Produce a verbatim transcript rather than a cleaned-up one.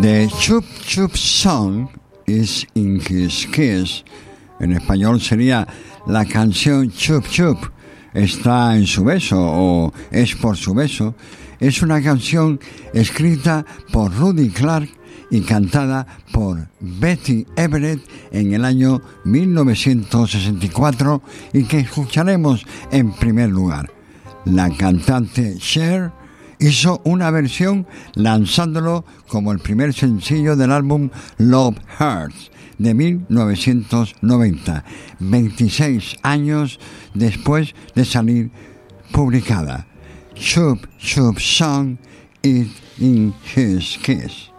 The Chup Chup Song is in his kiss. En español sería la canción Chup Chup está en su beso o es por su beso. Es una canción escrita por Rudy Clark y cantada por Betty Everett en el año mil novecientos sesenta y cuatro y que escucharemos en primer lugar. La cantante Cher hizo una versión lanzándolo como el primer sencillo del álbum Love Hurts de mil novecientos noventa, veintiséis años después de salir publicada. Chup Chup Song is in his kiss.